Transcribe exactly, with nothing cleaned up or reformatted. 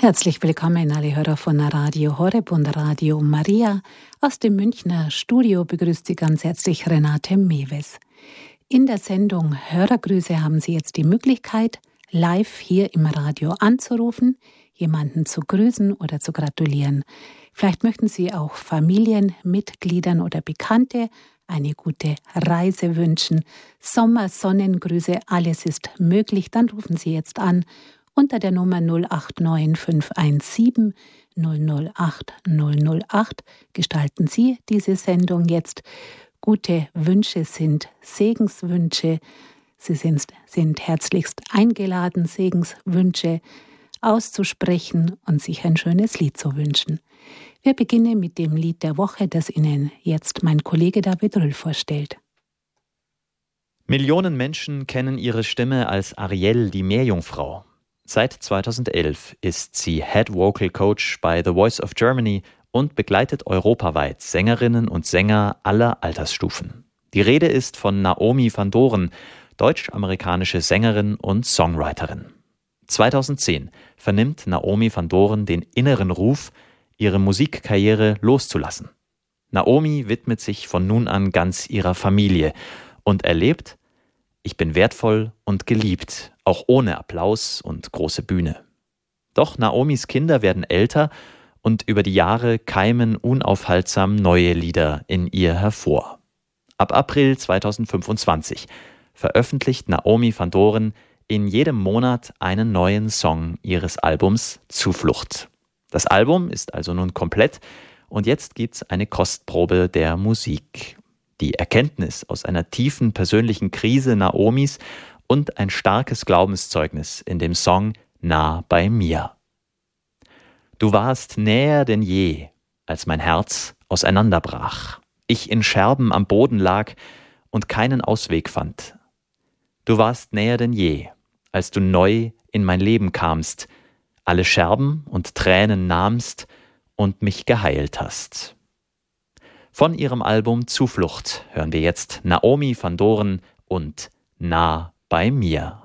Herzlich willkommen alle Hörer von Radio Horeb und Radio Maria. Aus dem Münchner Studio begrüßt Sie ganz herzlich Renate Mewes. In der Sendung Hörergrüße haben Sie jetzt die Möglichkeit, live hier im Radio anzurufen, jemanden zu grüßen oder zu gratulieren. Vielleicht möchten Sie auch Familienmitgliedern oder Bekannte eine gute Reise wünschen. Sommer, Sonnengrüße, alles ist möglich. Dann rufen Sie jetzt an unter der Nummer null acht neun fünf eins sieben null null acht null null acht. Gestalten Sie diese Sendung jetzt. Gute Wünsche sind Segenswünsche. Sie sind, sind herzlichst eingeladen, Segenswünsche auszusprechen und sich ein schönes Lied zu wünschen. Wir beginnen mit dem Lied der Woche, das Ihnen jetzt mein Kollege David Rüll vorstellt. Millionen Menschen kennen ihre Stimme als Ariel, die Meerjungfrau. Seit zweitausendelf ist sie Head Vocal Coach bei The Voice of Germany und begleitet europaweit Sängerinnen und Sänger aller Altersstufen. Die Rede ist von Naomi van Doren, deutsch-amerikanische Sängerin und Songwriterin. zweitausendzehn vernimmt Naomi van Doren den inneren Ruf, ihre Musikkarriere loszulassen. Naomi widmet sich von nun an ganz ihrer Familie und erlebt: Ich bin wertvoll und geliebt, auch ohne Applaus und große Bühne. Doch Naomis Kinder werden älter und über die Jahre keimen unaufhaltsam neue Lieder in ihr hervor. Ab April zweitausendfünfundzwanzig veröffentlicht Naomi van Doren in jedem Monat einen neuen Song ihres Albums Zuflucht. Das Album ist also nun komplett und jetzt gibt's eine Kostprobe der Musik. Die Erkenntnis aus einer tiefen persönlichen Krise Naomis und ein starkes Glaubenszeugnis in dem Song Nah bei mir. Du warst näher denn je, als mein Herz auseinanderbrach, ich in Scherben am Boden lag und keinen Ausweg fand. Du warst näher denn je, als du neu in mein Leben kamst, alle Scherben und Tränen nahmst und mich geheilt hast. Von ihrem Album Zuflucht hören wir jetzt Naomi van Doren und Nah bei mir.